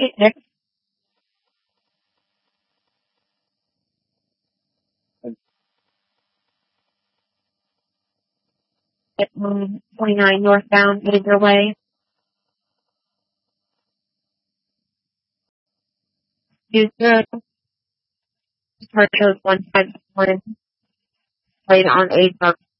Next, at 29 northbound, headed your way. Use the Departure 151, right on A.